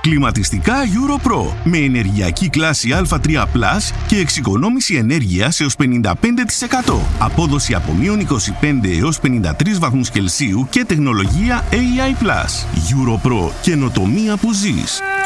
Κλιματιστικά EuroPro με ενεργειακή κλάση Α3+ και εξοικονόμηση ενέργειας έως 55%. Απόδοση από -25 έως 53 βαθμούς Κελσίου και τεχνολογία AI+. EuroPro, καινοτομία που ζεις.